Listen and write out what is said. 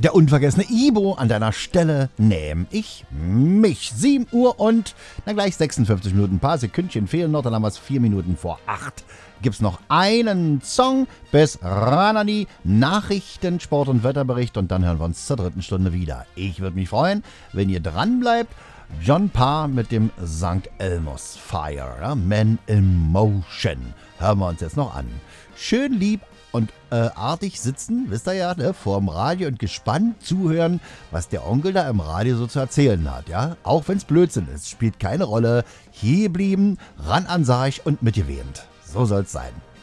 Der unvergessene Ibo an deiner Stelle nehm ich mich. 7 Uhr und gleich 56 Minuten, ein paar Sekündchen fehlen noch, dann haben wir es 4 Minuten vor 8. Gibt's noch einen Song bis ran an die Nachrichten, Sport- und Wetterbericht und dann hören wir uns zur 3. Stunde wieder. Ich würde mich freuen, wenn ihr dran bleibt. John Parr mit dem St. Elmo's Fire, ja? Man in Motion. Hören wir uns jetzt noch an. Schön lieb und artig sitzen, wisst ihr ja, ne, vorm Radio und gespannt zuhören, was der Onkel da im Radio so zu erzählen hat, ja. Auch wenn's Blödsinn ist, spielt keine Rolle. Hier blieben, ran an Sarg und mitgewähnt. So soll's sein.